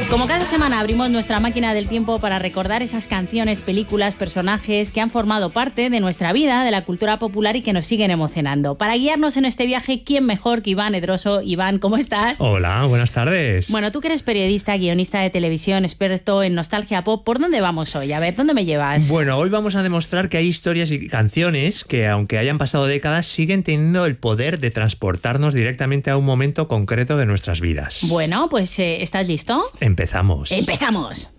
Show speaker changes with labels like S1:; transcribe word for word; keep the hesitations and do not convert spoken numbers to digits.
S1: Como cada semana abrimos nuestra máquina del tiempo para recordar esas canciones, películas, personajes que han formado parte de nuestra vida, de la cultura popular y que nos siguen emocionando. Para guiarnos en este viaje, ¿quién mejor que Iván Edroso? Iván, ¿cómo estás?
S2: Hola, buenas tardes.
S1: Bueno, tú que eres periodista, guionista de televisión, experto en nostalgia pop, ¿por dónde vamos hoy? A ver, ¿dónde me llevas?
S2: Bueno, hoy vamos a demostrar que hay historias y canciones que, aunque hayan pasado décadas, siguen teniendo el poder de transportarnos directamente a un momento concreto de nuestras vidas.
S1: Bueno, pues eh, ¿estás listo?
S2: Empezamos.
S1: ¡Empezamos!